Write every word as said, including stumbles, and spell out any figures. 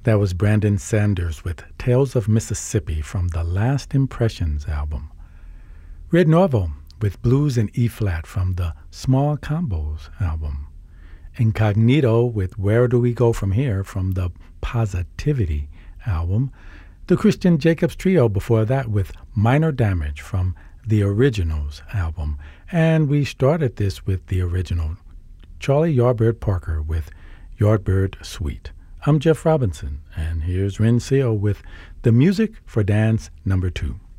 That was Brandon Sanders with Tales of Mississippi from the Last Impressions album. Red Norvo with Blues in E-flat from the Small Combos album. Incognito with Where Do We Go From Here from the Positivity album. The Christian Jacobs Trio before that with Minor Damage from the Originals album. And we started this with the original Charlie Yardbird Parker with Yardbird Suite. I'm Jeff Robinson, and here's Ren Seal with the music for dance number two.